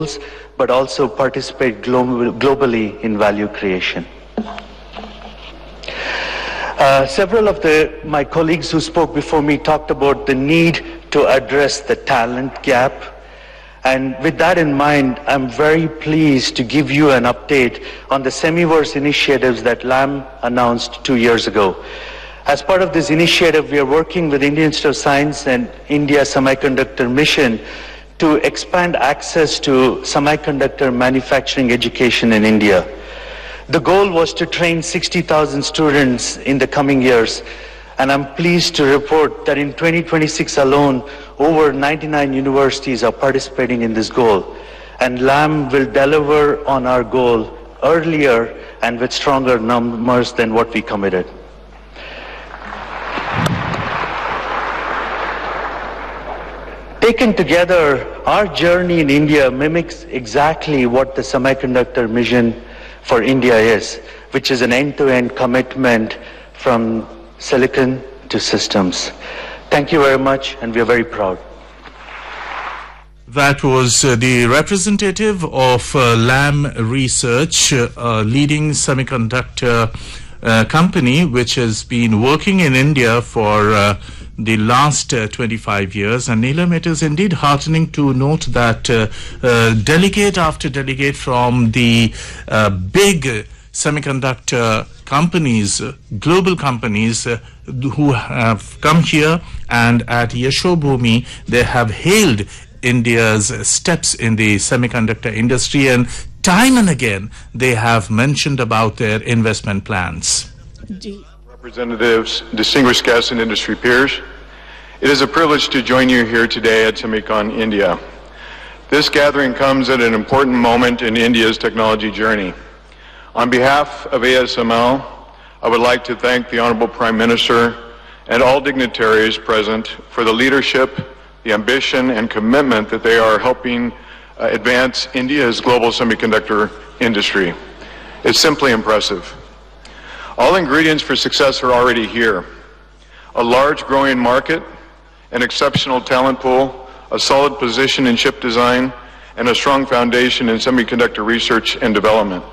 but also participate globally in value creation. Several of my colleagues who spoke before me talked about the need to address the talent gap. And with that in mind, I'm very pleased to give you an update on the Semiverse initiatives that LAM announced 2 years ago. As part of this initiative, we are working with Indian Institute of Science and India Semiconductor Mission to expand access to semiconductor manufacturing education in India. The goal was to train 60,000 students in the coming years, and I'm pleased to report that in 2026 alone, over 99 universities are participating in this goal, and LAM will deliver on our goal earlier and with stronger numbers than what we committed. Taken together, our journey in India mimics exactly what the semiconductor mission for India is, which is an end-to-end commitment from silicon to systems. Thank you very much, and we are very proud. That was the representative of LAM Research, a leading semiconductor company which has been working in India for the last 25 years. And Neelam, it is indeed heartening to note that delegate after delegate from the big semiconductor companies, global companies who have come here, and at Yashobhumi they have hailed India's steps in the semiconductor industry, and time and again they have mentioned about their investment plans. Representatives, distinguished guests and industry peers, it is a privilege to join you here today at Semicon India. This gathering comes at an important moment in India's technology journey. On behalf of ASML, I would like to thank the Honorable Prime Minister and all dignitaries present for the leadership, the ambition and commitment that they are helping advance India's global semiconductor industry. It's simply impressive. All ingredients for success are already here. A large growing market, an exceptional talent pool, a solid position in chip design, and a strong foundation in semiconductor research and development.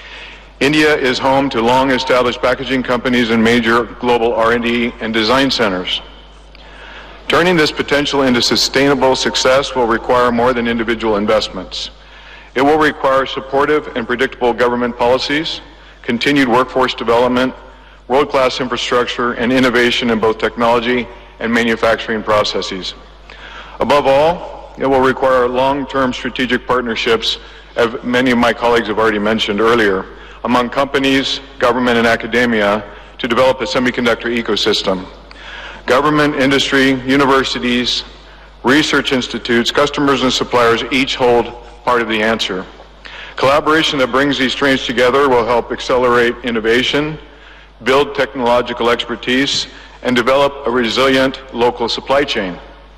India is home to long-established packaging companies and major global R&D and design centers. Turning this potential into sustainable success will require more than individual investments. It will require supportive and predictable government policies, continued workforce development, world-class infrastructure, and innovation in both technology and manufacturing processes. Above all, it will require long-term strategic partnerships, as many of my colleagues have already mentioned earlier, among companies, government, and academia to develop a semiconductor ecosystem. Government, industry, universities, research institutes, customers, and suppliers each hold part of the answer. Collaboration that brings these strengths together will help accelerate innovation, build technological expertise, and develop a resilient local supply chain.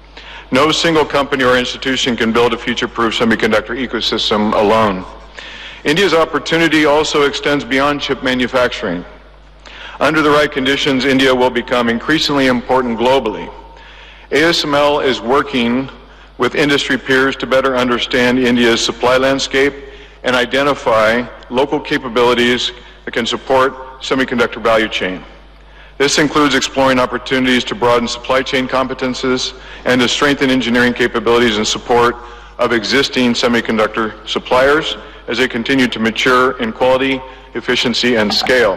No single company or institution can build a future-proof semiconductor ecosystem alone. India's opportunity also extends beyond chip manufacturing. Under the right conditions, India will become increasingly important globally. ASML is working with industry peers to better understand India's supply landscape and identify local capabilities that can support semiconductor value chain. This includes exploring opportunities to broaden supply chain competences and to strengthen engineering capabilities in support of existing semiconductor suppliers as they continue to mature in quality, efficiency, and scale.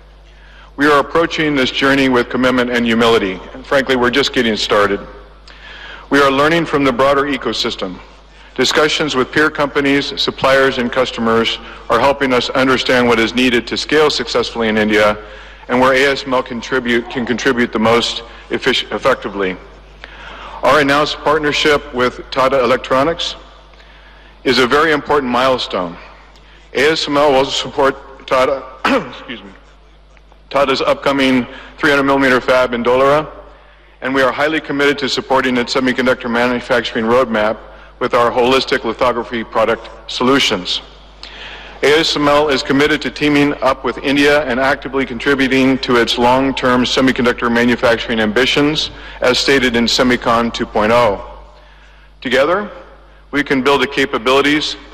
We are approaching this journey with commitment and humility, and frankly, we're just getting started. We are learning from the broader ecosystem. Discussions with peer companies, suppliers, and customers are helping us understand what is needed to scale successfully in India and where ASML can contribute the most effectively. Our announced partnership with Tata Electronics is a very important milestone. ASML will support Tata, Tata's upcoming 300mm fab in Dholera, and we are highly committed to supporting its semiconductor manufacturing roadmap with our holistic lithography product solutions. ASML is committed to teaming up with India and actively contributing to its long-term semiconductor manufacturing ambitions, as stated in Semicon 2.0. Together, We can build the capabilities,